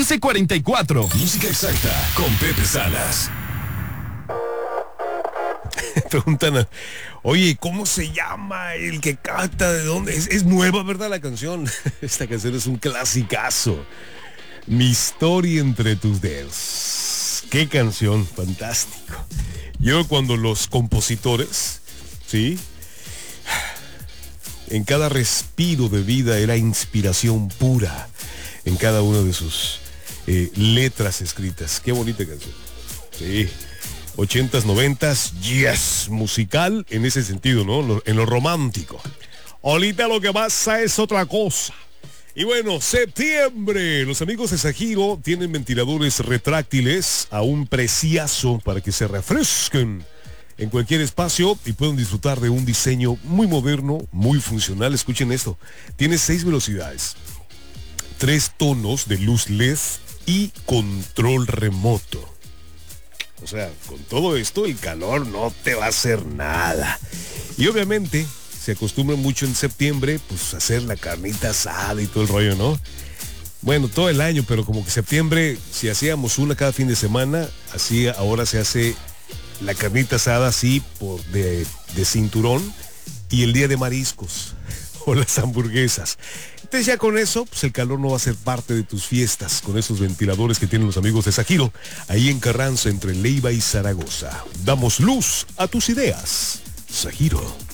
1144. Música exacta con Pepe Salas. Preguntan, oye, ¿cómo se llama el que canta? ¿De dónde? Es nueva, ¿verdad, la canción? Esta canción es un clasicazo. Mi historia entre tus dedos. Qué canción, fantástico. Yo cuando los compositores, ¿sí? En cada respiro de vida era inspiración pura en cada una de sus letras escritas. Qué bonita canción. Sí. 80s, 90s, yes, musical en ese sentido, ¿no? En lo romántico. Ahorita lo que pasa es otra cosa. Y bueno, septiembre. Los amigos de Sajiro tienen ventiladores retráctiles a un preciazo para que se refresquen en cualquier espacio y puedan disfrutar de un diseño muy moderno, muy funcional. Escuchen esto. Tiene 6 velocidades, 3 tonos de luz LED y control remoto. O sea, con todo esto el calor no te va a hacer nada. Y obviamente se acostumbra mucho en septiembre pues hacer la carnita asada y todo el rollo, ¿no? Bueno, todo el año, pero como que septiembre, si hacíamos una cada fin de semana, así ahora se hace la carnita asada así de cinturón y el día de mariscos o las hamburguesas. Entonces ya con eso, pues el calor no va a ser parte de tus fiestas con esos ventiladores que tienen los amigos de Sajiro, ahí en Carranza entre Leiva y Zaragoza. Damos luz a tus ideas. Sajiro.